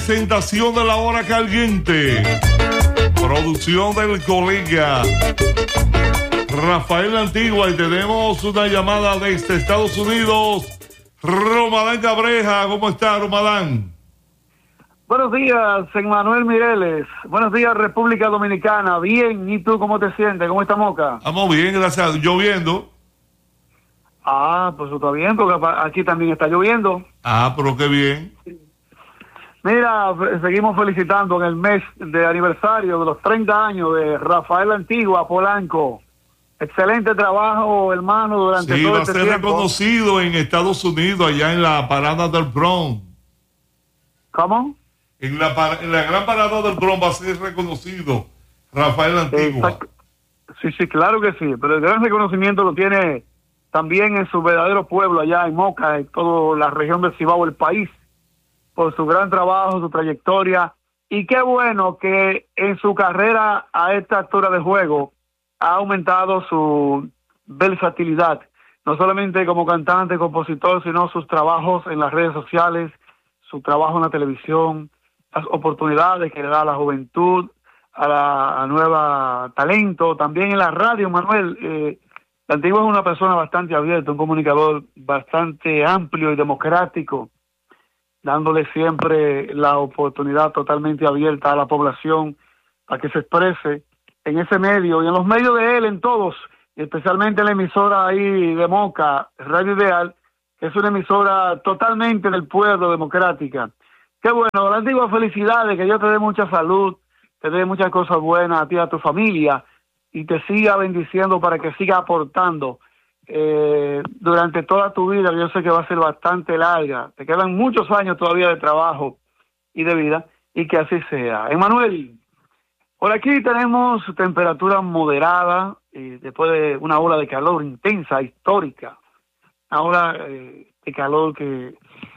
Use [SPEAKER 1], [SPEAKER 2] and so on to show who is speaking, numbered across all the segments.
[SPEAKER 1] Presentación de la hora caliente. Producción del colega Rafael Antigua. Y tenemos una llamada desde Estados Unidos. Romadán Cabreja, ¿cómo está, Romadán?
[SPEAKER 2] Buenos días, Emmanuel Mireles. Buenos días, República Dominicana. Bien, ¿y tú cómo te sientes? ¿Cómo está Moca?
[SPEAKER 1] Estamos bien, gracias. Lloviendo.
[SPEAKER 2] Pues está bien, porque aquí también está lloviendo.
[SPEAKER 1] Pero qué bien.
[SPEAKER 2] Mira, seguimos felicitando en el mes de aniversario de los 30 años de Rafael Antigua Polanco. Excelente trabajo, hermano, durante todo este tiempo. Sí, va a ser
[SPEAKER 1] reconocido en Estados Unidos, allá en la parada del Bronx.
[SPEAKER 2] ¿Cómo?
[SPEAKER 1] En la gran parada del Bronx va a ser reconocido Rafael Antigua.
[SPEAKER 2] Sí, claro que sí, pero el gran reconocimiento lo tiene también en su verdadero pueblo, allá en Moca, en toda la región del Cibao, el país, por su gran trabajo, su trayectoria, y qué bueno que en su carrera a esta altura de juego ha aumentado su versatilidad, no solamente como cantante, compositor, sino sus trabajos en las redes sociales, su trabajo en la televisión, las oportunidades que le da a la juventud, a la nueva talento, también en la radio. Manuel, Antigua es una persona bastante abierta, un comunicador bastante amplio y democrático, dándole siempre la oportunidad totalmente abierta a la población para que se exprese en ese medio y en los medios de él, en todos, y especialmente en la emisora ahí de Moca, Radio Ideal, que es una emisora totalmente del pueblo, democrática. Qué bueno, la Antigua, felicidades, que Dios te dé mucha salud, te dé muchas cosas buenas a ti y a tu familia, y te siga bendiciendo para que siga aportando durante toda tu vida. Yo sé que va a ser bastante larga, te quedan muchos años todavía de trabajo y de vida, y que así sea. Emmanuel, por aquí tenemos temperatura moderada, después de una ola de calor intensa, histórica, una ola de calor que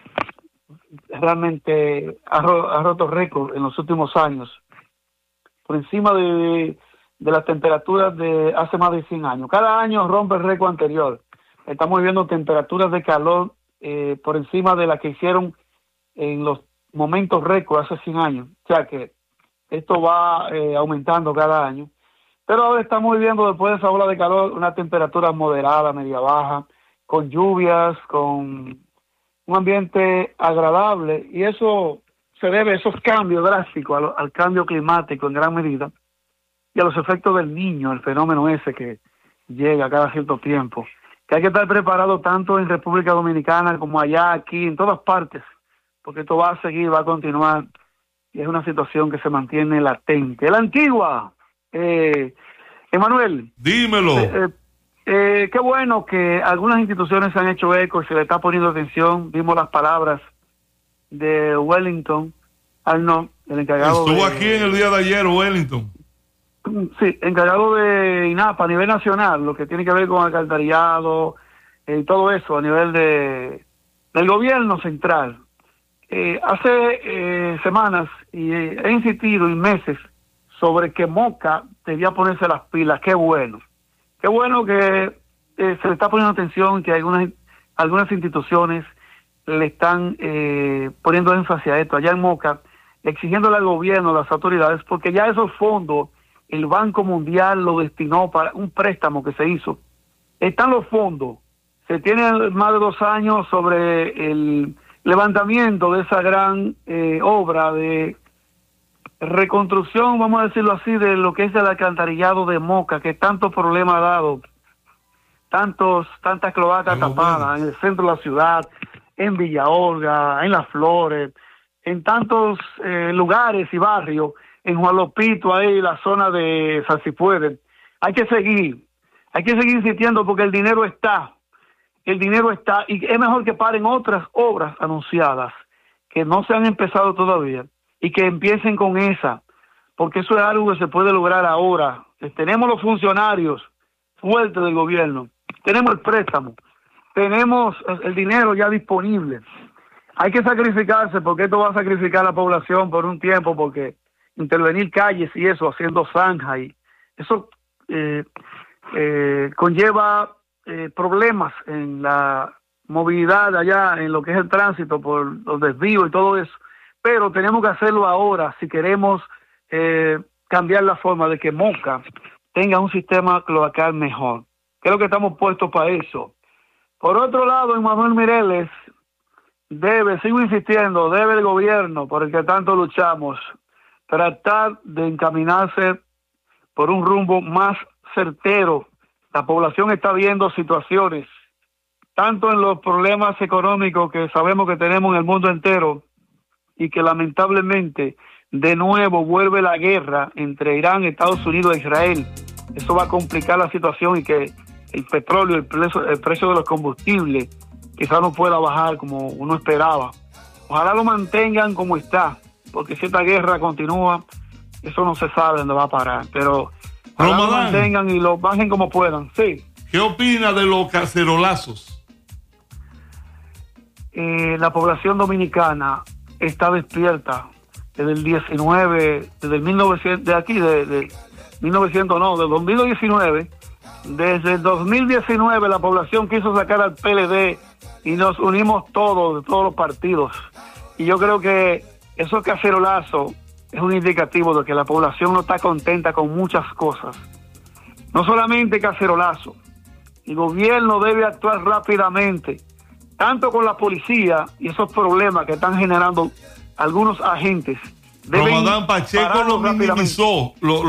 [SPEAKER 2] realmente ha roto récord en los últimos años, por encima de las temperaturas de hace más de 100 años. Cada año rompe el récord anterior. Estamos viviendo temperaturas de calor por encima de las que hicieron en los momentos récord hace 100 años. O sea que esto va aumentando cada año. Pero ahora estamos viviendo, después de esa ola de calor, una temperatura moderada, media baja, con lluvias, con un ambiente agradable. Y eso se debe a esos cambios drásticos, al cambio climático en gran medida, y a los efectos del Niño, el fenómeno ese que llega cada cierto tiempo, que hay que estar preparado tanto en República Dominicana como allá, aquí, en todas partes, porque esto va a seguir, va a continuar, y es una situación que se mantiene latente. La Antigua, Emmanuel.
[SPEAKER 1] Dímelo.
[SPEAKER 2] Qué bueno que algunas instituciones se han hecho eco y se le está poniendo atención. Vimos las palabras de Wellington Arnold, el encargado.
[SPEAKER 1] Estuvo aquí en el día de ayer, Wellington.
[SPEAKER 2] Sí, encargado de INAPA a nivel nacional, lo que tiene que ver con alcantarillado y todo eso a nivel del gobierno central. Hace semanas he insistido y meses sobre que Moca debía ponerse las pilas. Qué bueno que se le está poniendo atención, que algunas instituciones le están poniendo énfasis a esto allá en Moca, exigiéndole al gobierno, a las autoridades, porque ya esos fondos el Banco Mundial lo destinó para un préstamo que se hizo. Están los fondos, se tienen más de 2 años sobre el levantamiento de esa gran obra de reconstrucción, vamos a decirlo así, de lo que es el alcantarillado de Moca, que tantos problemas ha dado, tantas cloacas tapadas en el centro de la ciudad, en Villa Olga, en Las Flores, en tantos lugares y barrios, en Juan Lopito, ahí la zona de San Cifuentes. Hay que seguir insistiendo porque el dinero está, y es mejor que paren otras obras anunciadas que no se han empezado todavía y que empiecen con esa, porque eso es algo que se puede lograr ahora. Tenemos los funcionarios fuertes del gobierno, tenemos el préstamo, tenemos el dinero ya disponible. Hay que sacrificarse, porque esto va a sacrificar a la población por un tiempo, porque intervenir calles y eso, haciendo zanja, y eso conlleva problemas en la movilidad allá, en lo que es el tránsito, por los desvíos y todo eso. pero tenemos que hacerlo ahora si queremos cambiar la forma de que Moca tenga un sistema cloacal mejor. Creo que estamos puestos para eso. Por otro lado, Emmanuel Mireles sigo insistiendo, debe el gobierno por el que tanto luchamos tratar de encaminarse por un rumbo más certero. La población está viendo situaciones, tanto en los problemas económicos que sabemos que tenemos en el mundo entero, y que lamentablemente de nuevo vuelve la guerra entre Irán, Estados Unidos e Israel. Eso va a complicar la situación, y que el petróleo, el precio de los combustibles quizás no pueda bajar como uno esperaba. Ojalá lo mantengan como está, porque si esta guerra continúa, eso no se sabe dónde va a parar, pero ojalá lo mantengan y lo bajen como puedan. Sí.
[SPEAKER 1] ¿Qué opina de los cacerolazos?
[SPEAKER 2] La población dominicana está despierta desde el 19, desde el 1900, de aquí, de 1900 no, del 2019. Desde el 2019 la población quiso sacar al PLD y nos unimos todos, de todos los partidos. Y yo creo que esos cacerolazos es un indicativo de que la población no está contenta con muchas cosas. No solamente cacerolazo, el gobierno debe actuar rápidamente, tanto con la policía y esos problemas que están generando algunos agentes.
[SPEAKER 1] Ramadán Pacheco lo minimizó,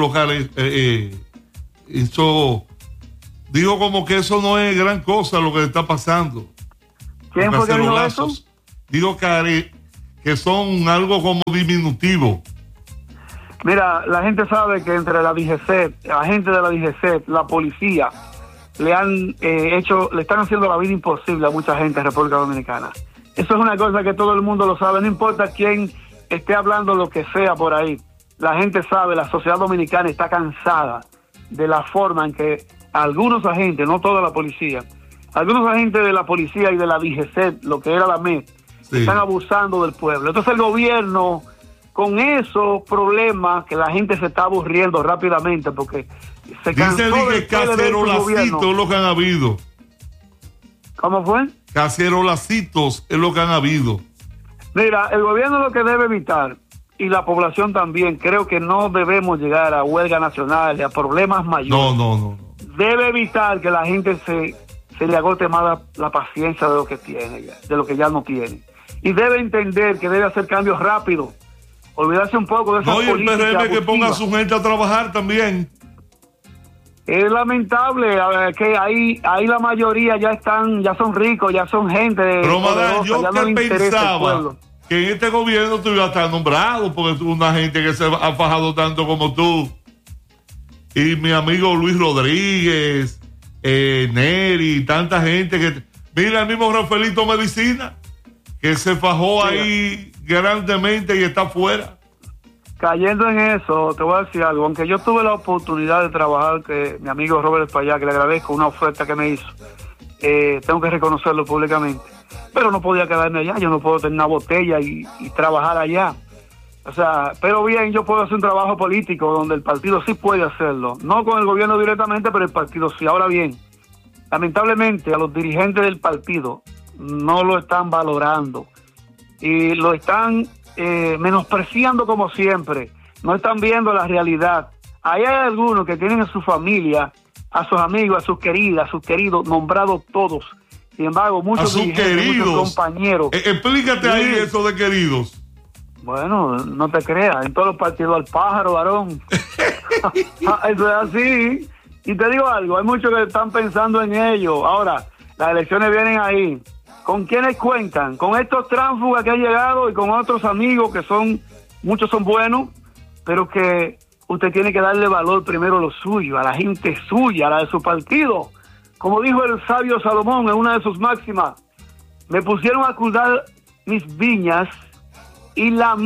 [SPEAKER 1] dijo como que eso no es gran cosa lo que está pasando.
[SPEAKER 2] ¿Quién fue que dijo eso?
[SPEAKER 1] Digo que son algo como diminutivo.
[SPEAKER 2] Mira, la gente sabe que entre la DGCET, la gente de la DGCET, la policía, le están haciendo la vida imposible a mucha gente en República Dominicana. Eso es una cosa que todo el mundo lo sabe, no importa quién esté hablando lo que sea por ahí. La gente sabe, la sociedad dominicana está cansada de la forma en que algunos agentes, no toda la policía, algunos agentes de la policía y de la DGCET, lo que era la MED, sí, están abusando del pueblo. Entonces el gobierno, con esos problemas que la gente se está aburriendo rápidamente porque se cansó.
[SPEAKER 1] Dice que cacerolacitos es lo que han habido.
[SPEAKER 2] ¿Cómo fue?
[SPEAKER 1] Cacerolacitos es lo que han habido.
[SPEAKER 2] Mira, el gobierno lo que debe evitar, y la población también, creo que no debemos llegar a huelga nacional, a problemas mayores.
[SPEAKER 1] No.
[SPEAKER 2] Debe evitar que la gente se le agote más la paciencia de lo que tiene, de lo que ya no tiene. Y debe entender que debe hacer cambios rápidos. Olvidarse un poco de esa política.
[SPEAKER 1] No, y el PRM que ponga a su gente a trabajar también.
[SPEAKER 2] Es lamentable que ahí la mayoría ya son ricos, ya son gente.
[SPEAKER 1] Pero Madán, yo que pensaba que en este gobierno tú ibas a estar nombrado, porque tú una gente que se ha fajado tanto como tú. Y mi amigo Luis Rodríguez, Neri, tanta gente que... Mira el mismo Rafaelito Medicina, que se fajó ahí grandemente y está fuera.
[SPEAKER 2] Cayendo en eso, te voy a decir algo. Aunque yo tuve la oportunidad de trabajar, que mi amigo Robert Espaillá, que le agradezco una oferta que me hizo, tengo que reconocerlo públicamente, pero no podía quedarme allá. Yo no puedo tener una botella y trabajar allá. O sea, pero bien, yo puedo hacer un trabajo político donde el partido sí puede hacerlo, no con el gobierno directamente, pero el partido sí. Ahora bien, lamentablemente a los dirigentes del partido no lo están valorando y lo están menospreciando como siempre. No están viendo la realidad. Ahí hay algunos que tienen a su familia, a sus amigos, a sus queridas, a sus queridos, nombrados todos. Sin embargo, muchos dirigentes, muchos compañeros.
[SPEAKER 1] Explícate ahí eso de queridos.
[SPEAKER 2] Bueno, no te creas, en todos los partidos al pájaro, varón. Eso es así. Y te digo algo, hay muchos que están pensando en ello. Ahora, las elecciones vienen ahí. ¿Con quiénes cuentan? Con estos tránsfugas que han llegado y con otros amigos que muchos son buenos, pero que usted tiene que darle valor primero a lo suyo, a la gente suya, a la de su partido. Como dijo el sabio Salomón en una de sus máximas, me pusieron a cuidar mis viñas y la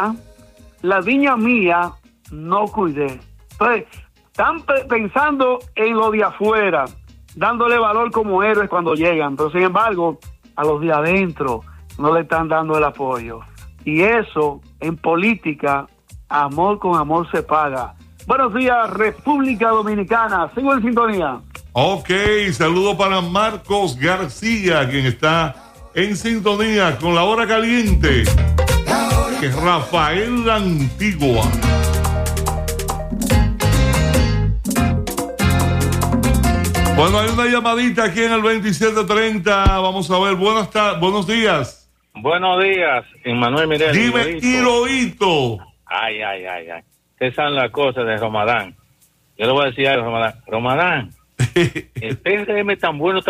[SPEAKER 2] viña mía, no cuidé. Entonces, están pensando en lo de afuera, dándole valor como héroes cuando llegan, pero sin embargo, a los de adentro no le están dando el apoyo. Y eso, en política, amor con amor se paga. Buenos días, República Dominicana. Sigo en sintonía.
[SPEAKER 1] Ok, saludo para Marcos García, quien está en sintonía con La Hora Caliente.
[SPEAKER 3] La Hora
[SPEAKER 1] Rafael La Antigua. Bueno, hay una llamadita aquí en el 2730. Vamos a ver, buenos días.
[SPEAKER 3] Buenos días, Emmanuel Mirel.
[SPEAKER 1] Dime, Hirohito.
[SPEAKER 3] Ay. Ustedes saben las cosas de Ramadán. Yo le voy a decir algo, Ramadán. El PRM tan bueno,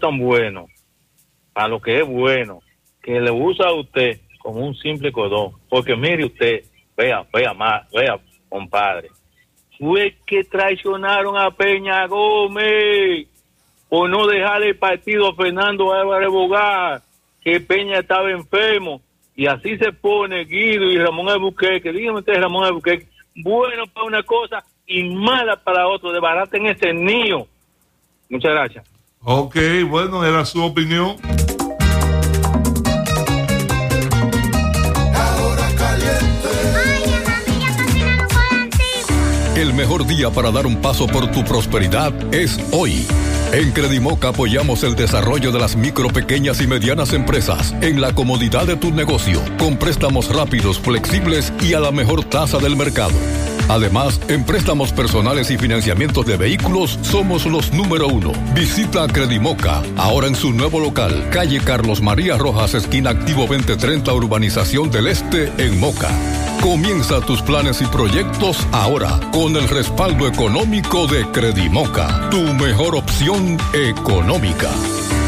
[SPEAKER 3] para lo que es bueno, que le usa a usted como un simple codón. Porque mire usted, vea, compadre. Fue que traicionaron a Peña Gómez por no dejar el partido a Fernando Álvarez Bogar, que Peña estaba enfermo, y así se pone Guido y Ramón Albuquerque. Dígame usted, Ramón Albuquerque, bueno para una cosa y mala para otra, desbaraten ese niño. Muchas gracias.
[SPEAKER 1] Ok, bueno, era su opinión.
[SPEAKER 4] El mejor día para dar un paso por tu prosperidad es hoy. En Credimoca apoyamos el desarrollo de las micro, pequeñas y medianas empresas en la comodidad de tu negocio, con préstamos rápidos, flexibles y a la mejor tasa del mercado. Además, en préstamos personales y financiamientos de vehículos, somos los número 1. Visita Credimoca, ahora en su nuevo local, calle Carlos María Rojas, esquina Activo 2030, Urbanización del Este, en Moca. Comienza tus planes y proyectos ahora, con el respaldo económico de Credimoca, tu mejor opción económica.